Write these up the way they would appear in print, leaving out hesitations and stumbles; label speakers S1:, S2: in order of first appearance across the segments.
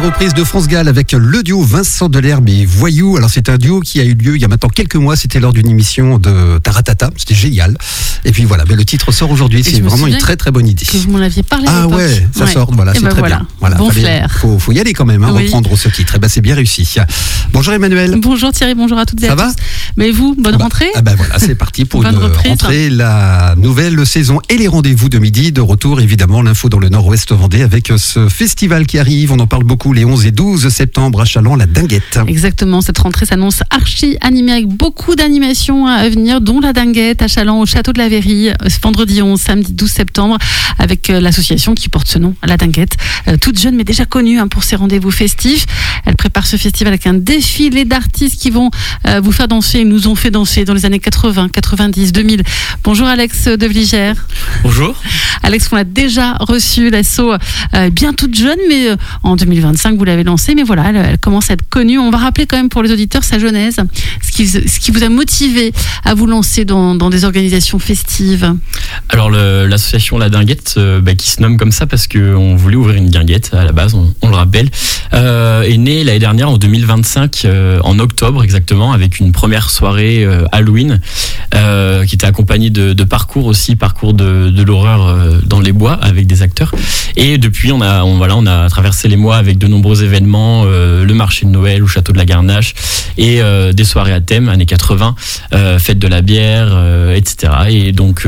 S1: reprise de France Gall avec le duo Vincent Delerme et Voyou. Alors c'est un duo qui a eu lieu il y a maintenant quelques mois, c'était lors d'une émission de Taratata, c'était génial. Et puis voilà, mais le titre sort aujourd'hui, c'est vraiment une très très bonne idée.
S2: Que vous m'en aviez parlé
S1: à l'époque. Ouais, ça sort, voilà, et c'est très bien. Voilà,
S2: bon flair.
S1: Faut y aller quand même, reprendre ce titre. Et c'est bien réussi. Bonjour Emmanuel.
S2: Bonjour Thierry, bonjour à toutes et à tous. Ça va ? Mais vous, bonne rentrée ?
S1: Voilà, c'est parti pour une rentrée, la nouvelle saison et les rendez-vous de midi. De retour évidemment, l'info dans le Nord-Ouest Vendée avec ce festival qui arrive. On en parle beaucoup les 11 et 12 septembre à Châlons, la Dinguette.
S2: Exactement, cette rentrée s'annonce archi animée avec beaucoup d'animations à venir, dont la Dinguette à Châlons au Château de la Verrie, ce vendredi 11, samedi 12 septembre, avec l'association qui porte ce nom, la Dinguette, toute jeune mais déjà connue pour ses rendez-vous festifs. Elle prépare ce festival avec un défilé d'artistes qui vont vous faire danser, ils nous ont fait danser dans les années 80, 90, 2000. Bonjour Alex de Vligère.
S3: Bonjour.
S2: Alex, on a déjà reçu l'asso bien toute jeune, mais en 2025 vous l'avez lancée, mais voilà, elle commence à être connue. On va rappeler quand même pour les auditeurs sa genèse, ce qui vous a motivé à vous lancer dans des organisations festives.
S3: Alors l'association La Dinguette, qui se nomme comme ça parce qu'on voulait ouvrir une guinguette à la base, on le rappelle, est née l'année dernière en 2025, en octobre exactement, avec une première soirée Halloween qui était accompagnée de parcours de l'horreur dans les bois avec des acteurs. Et depuis on a traversé les mois avec de nombreux événements, le marché de Noël au château de la Garnache et des soirées à thème années 80, fête de la bière, etc. Et donc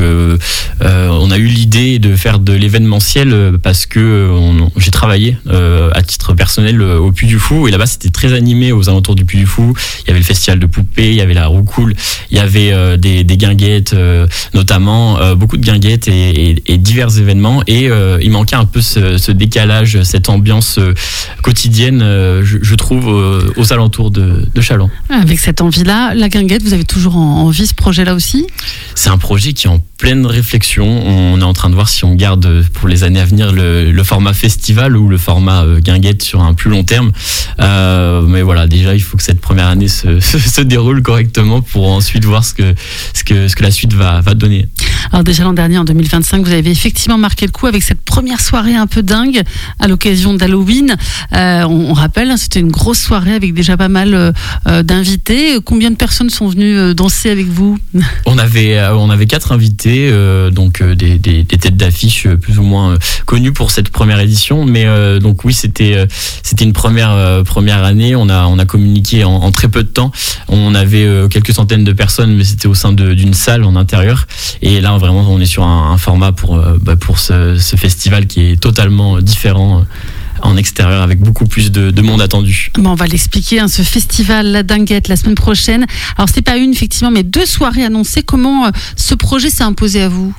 S3: on a eu l'idée de faire de l'événementiel parce que j'ai travaillé à titre personnel au Puy du Fou, et là-bas c'était très animé aux alentours du Puy du Fou. Il y avait le festival de poupées, il y avait la roucoule, il y avait des guinguettes notamment, beaucoup de guinguettes et divers événements, et il manquait un peu ce décalage, cette ambiance quotidienne, je trouve, aux alentours de Châlons.
S2: Avec cette envie-là, la guinguette, vous avez toujours envie ce projet-là aussi ?
S3: C'est un projet qui est en pleine réflexion. On est en train de voir si on garde pour les années à venir le format festival ou le format guinguette sur un plus long terme. Mais voilà, déjà il faut que cette première année se déroule correctement pour ensuite voir ce que la suite va donner.
S2: Alors déjà l'an dernier, en 2025, vous avez effectivement marqué le coup avec cette première soirée un peu dingue à l'occasion d'Halloween. On rappelle, c'était une grosse soirée avec déjà pas mal d'invités. Combien de personnes sont venues danser avec vous ?
S3: On avait 4 invités, donc des têtes d'affiche plus ou moins connues pour cette première édition. Mais donc oui, c'était une première année. On a communiqué en très peu de temps. On avait quelques centaines de personnes, mais c'était au sein d'une salle en intérieur. Et là, vraiment, on est sur un format pour ce festival qui est totalement différent en extérieur, avec beaucoup plus de monde attendu.
S2: On va l'expliquer, ce festival La Dinguette la semaine prochaine. Alors c'est pas une effectivement, mais 2 soirées annoncées. Comment ce projet s'est imposé à vous ?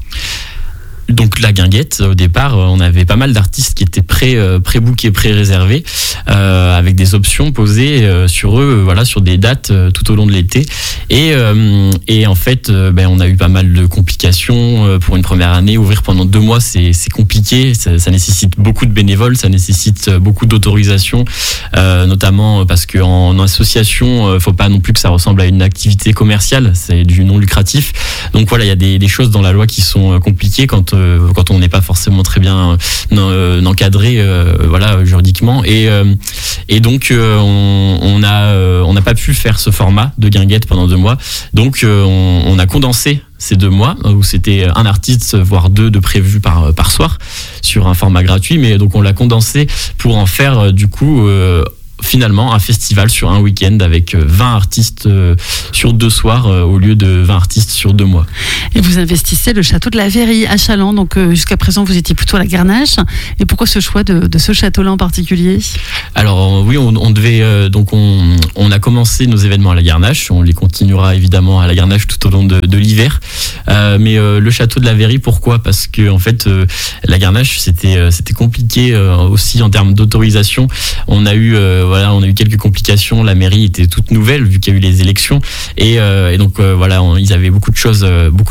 S3: Donc la guinguette, au départ, on avait pas mal d'artistes qui étaient pré-bookés, pré-réservés, avec des options posées sur eux, sur des dates tout au long de l'été. Et en fait, on a eu pas mal de complications pour une première année. Ouvrir pendant 2 mois, c'est compliqué. Ça nécessite beaucoup de bénévoles, ça nécessite beaucoup d'autorisation, notamment parce qu'en association, faut pas non plus que ça ressemble à une activité commerciale. C'est du non lucratif. Donc voilà, il y a des choses dans la loi qui sont compliquées quand on n'est pas forcément très bien encadré juridiquement, et donc on n'a pas pu faire ce format de guinguette pendant 2 mois. Donc on a condensé ces 2 mois où c'était un artiste voire 2 de prévus par soir sur un format gratuit, mais donc on l'a condensé pour en faire finalement un festival sur un week-end avec 20 artistes sur 2 soirs au lieu de 20 artistes sur 2 mois.
S2: Et vous investissez le château de la Verrie à Châlons, donc jusqu'à présent vous étiez plutôt à la Garnache. Et pourquoi ce choix de ce château-là en particulier ? Alors
S3: oui, on devait on a commencé nos événements à la Garnache, on les continuera évidemment à la Garnache tout au long de l'hiver. Mais le château de la Verrie, pourquoi ? Parce que en fait la Garnache c'était compliqué aussi en termes d'autorisation. On a eu voilà, on a eu quelques complications. La mairie était toute nouvelle vu qu'il y a eu les élections et donc voilà, ils avaient beaucoup de choses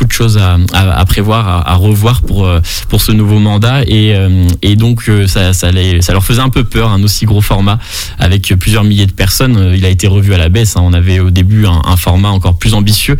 S3: à prévoir, à revoir pour ce nouveau mandat et donc ça leur faisait un peu peur, un aussi gros format avec plusieurs milliers de personnes. Il a été revu à la baisse. On avait au début un format encore plus ambitieux,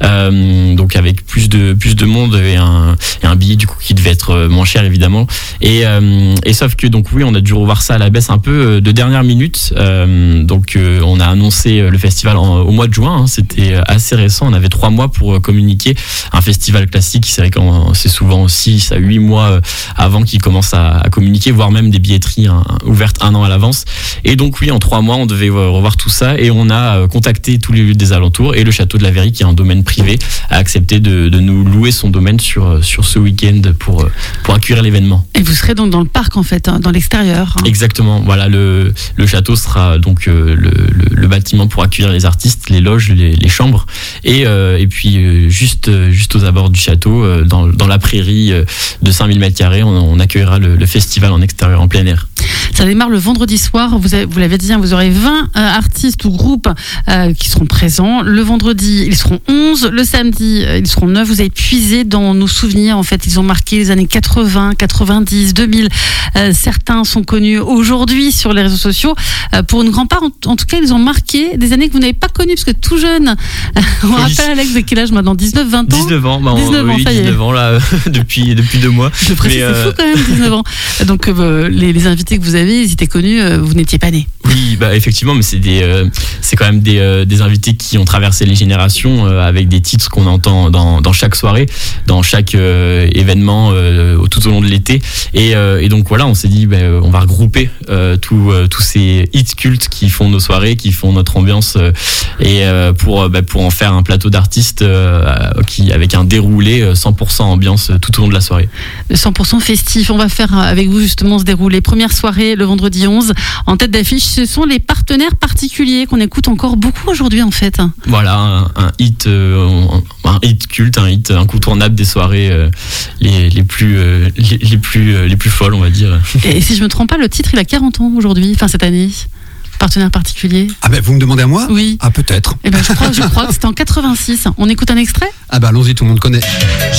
S3: donc avec plus de monde et un billet du coup qui devait être moins cher évidemment. Et sauf que donc oui, on a dû revoir ça à la baisse un peu de dernière minute. Donc on a annoncé le festival au mois de juin. C'était assez récent. On avait 3 mois pour communiquer. Un festival classique, c'est vrai que c'est souvent 6 à 8 mois avant qu'il commence à communiquer, voire même des billetteries ouvertes 1 an à l'avance. Et donc oui, en 3 mois, on devait revoir tout ça et on a contacté tous les lieux des alentours et le château de la Verrie, qui est un domaine privé, a accepté de nous louer son domaine sur ce week-end pour accueillir l'événement.
S2: Et vous serez donc dans le parc en fait, dans l'extérieur.
S3: Exactement. Voilà, le château sera donc le bâtiment pour accueillir les artistes, les loges, les chambres et puis juste aux abords du château, dans la prairie de 5000 m², on accueillera le festival en extérieur, en plein air.
S2: Ça démarre le vendredi soir, vous l'avez dit, vous aurez 20 artistes ou groupes qui seront présents. Le vendredi, ils seront 11. Le samedi, ils seront 9. Vous avez puisé dans nos souvenirs. En fait, ils ont marqué les années 80, 90, 2000. Certains sont connus aujourd'hui sur les réseaux sociaux. Pour une grande part, en tout cas, ils ont marqué des années que vous n'avez pas connues, parce que tout jeune, on rappelle Alex, de quel âge maintenant, 19, 20 ans
S3: 19 ans, 19 ans là, depuis 2 mois.
S2: Je précise, c'est fou quand même, 19 ans. Donc les invités que vous avez, ils étaient connus, vous n'étiez pas nés.
S3: Oui, effectivement, mais c'est quand même des invités qui ont traversé les générations, avec des titres qu'on entend dans chaque soirée, dans chaque événement tout au long de l'été. Et donc voilà, on s'est dit, on va regrouper tous ces hits cultes qui font nos soirées, qui font notre ambiance, et pour en faire un plateau d'artistes avec un déroulé 100% ambiance tout au long de la soirée.
S2: 100% festif. On va faire avec vous justement ce déroulé. Première soirée le vendredi 11. En tête d'affiche, ce sont les partenaires particuliers qu'on écoute encore beaucoup aujourd'hui en fait.
S3: Voilà, un hit culte, un hit incontournable des soirées les plus folles, on va dire.
S2: Et si je me trompe pas, le titre il a 40 ans aujourd'hui, enfin cette année. Partenaire particulier.
S1: Ah vous me demandez à moi ?
S2: Oui.
S1: Ah peut-être.
S2: Je crois que c'était en 86. On écoute un extrait ?
S1: Allons-y, tout le monde connaît.